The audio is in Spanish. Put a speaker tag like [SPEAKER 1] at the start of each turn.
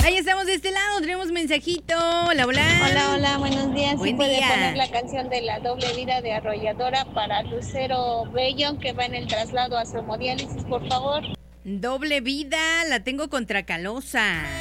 [SPEAKER 1] Ahí estamos de este lado, tenemos mensajito. Hola, hola.
[SPEAKER 2] Hola, buenos días.
[SPEAKER 1] Buen
[SPEAKER 2] ¿Sí puede
[SPEAKER 1] día.
[SPEAKER 2] poner la canción de La Doble Vida de Arrolladora para Lucero Bellón, que va en el traslado a su hemodiálisis, por favor?
[SPEAKER 1] Doble vida, la tengo contra Calosa.